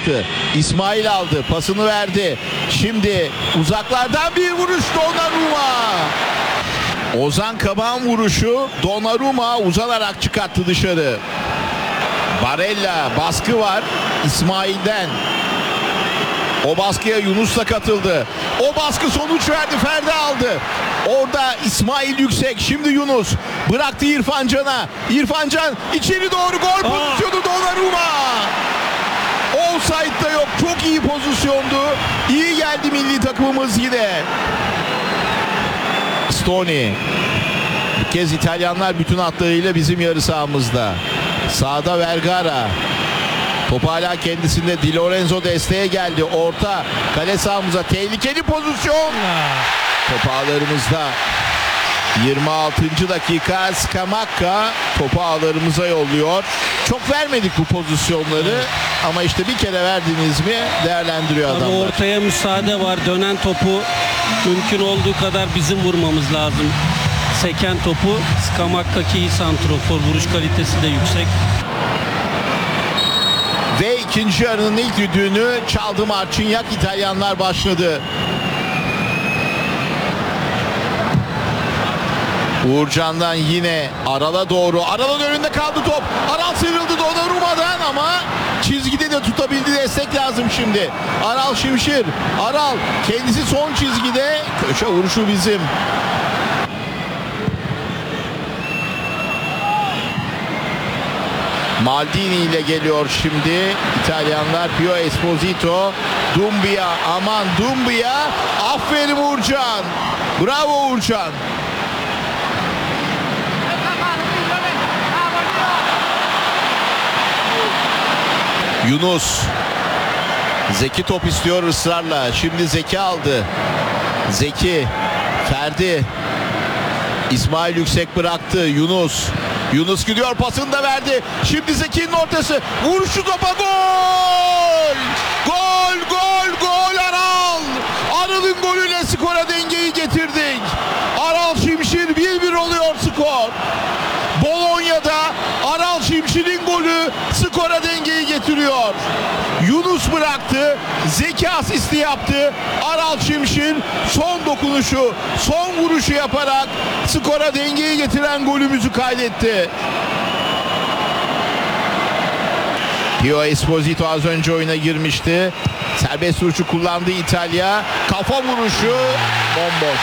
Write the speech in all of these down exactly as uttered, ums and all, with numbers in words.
bıraktı. İsmail aldı. Pasını verdi. Şimdi uzaklardan bir vuruş Donnarumma. Ozan Kabak'ın vuruşu Donnarumma uzanarak çıkarttı dışarı. Barella baskı var İsmail'den. O baskıya Yunus da katıldı. O baskı sonuç verdi. Ferdi aldı. Orada İsmail Yüksek. Şimdi Yunus bıraktı İrfan Can'a. İrfan Can içeri doğru gol pozisyonu Donnarumma. Offside'da yok. Çok iyi pozisyondu. İyi geldi milli takımımız yine. Stoney. Bu kez İtalyanlar bütün hatlarıyla bizim yarı sahamızda. Sağda Vergara. Top hala kendisinde. Di Lorenzo desteğe geldi. Orta kale sahamıza tehlikeli pozisyon. Top ağlarımızda. yirmi altıncı dakika Scamacca topu ağlarımıza yolluyor. Çok vermedik bu pozisyonları ama işte bir kere verdiniz mi değerlendiriyor Tabii adamlar. ortaya müsaade var. Dönen topu mümkün olduğu kadar bizim vurmamız lazım. Seken topu Scamacca iyi santrofor. Vuruş kalitesi de yüksek. Ve ikinci yarının ilk düdüğünü çaldı Marcignac. İtalyanlar başladı. Uğurcan'dan yine Aral'a doğru. Aral'ın önünde kaldı top. Aral sıyrıldı Donnarumma'dan ama çizgide de tutabildi. Destek lazım şimdi. Aral Şimşir. Aral kendisi son çizgide. Köşe vuruşu bizim. Maldini ile geliyor şimdi İtalyanlar. Pio Esposito. Doumbia, aman Doumbia. Aferin Uğurcan. Bravo Uğurcan. Yunus. Zeki top istiyor ısrarla. Şimdi Zeki aldı. Zeki. Ferdi. İsmail Yüksek bıraktı. Yunus. Yunus gidiyor, pasını da verdi. Şimdi Zeki'nin ortası. Vuruşu topa, gol! Gol, gol, gol Aral! Aral'ın golüyle skora dengeyi getirdik. Aral Şimşir bir bir oluyor skor. Bolonya'da Aral Şimşir'in golü skora dengeyi getiriyor. Yunus bıraktı. Zeki asisti yaptı. Aral Şimşir son dokunuşu, son vuruşu yaparak skora dengeyi getiren golümüzü kaydetti. Pio Esposito az önce oyuna girmişti. Serbest vuruşu kullandı İtalya. Kafa vuruşu bomboş.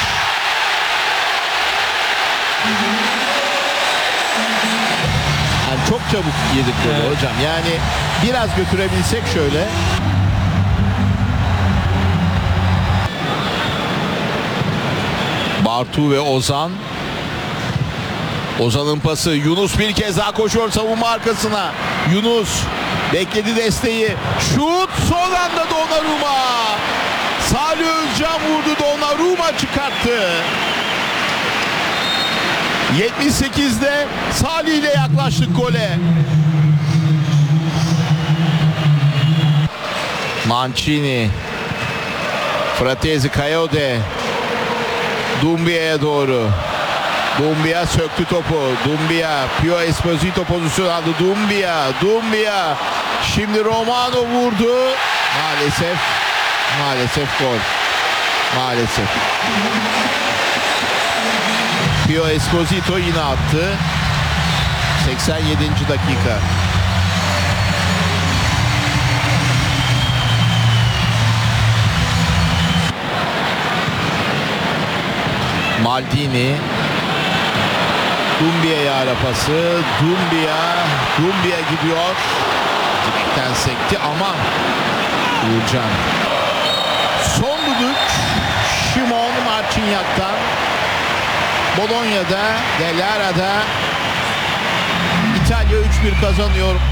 Yani çok çabuk yedik böyle evet. Hocam. Yani biraz götürebilsek şöyle. Bartu ve Ozan. Ozan'ın pası. Yunus bir kez daha koşuyor savunma arkasına. Yunus bekledi desteği. Şut son anda Donnarumma. Salih Özcan vurdu. Donnarumma çıkarttı. yetmiş sekizde Salih ile yaklaştık gole. Mancini. Fratesi Coyote. Doumbia'ya doğru. Doumbia söktü topu. Doumbia. Pio Esposito pozisyon aldı. Doumbia. Doumbia. Şimdi Romano vurdu. Maalesef. Maalesef gol. Maalesef. Pio Esposito yine attı. seksen yedinci dakika. Maldini. Doumbia'ya ara pası. Doumbia. Doumbia gidiyor. Direkten sekti ama Uğurcan. Son düdük Szymon Marcignac'tan. Bolonya'da, Delara'da İtalya üç bir kazanıyor.